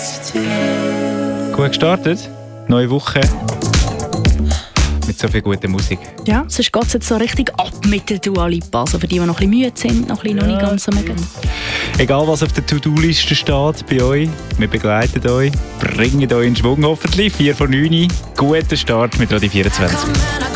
Gut gestartet, neue Woche mit so viel guter Musik. Ja, sonst geht es jetzt so richtig ab mit der Dua Lipa. Also für die noch ein bisschen müde sind, noch nicht ganz so mögen. Egal was auf der To-Do-Liste steht bei euch, wir begleiten euch, bringen euch in Schwung hoffentlich. 4 von 9, guter Start mit Radio 24.